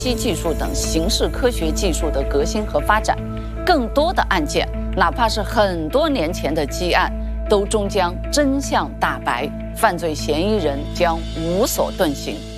机技术等刑事科学技术的革新和发展，更多的案件，哪怕是很多年前的积案，都终将真相大白，犯罪嫌疑人将无所遁形。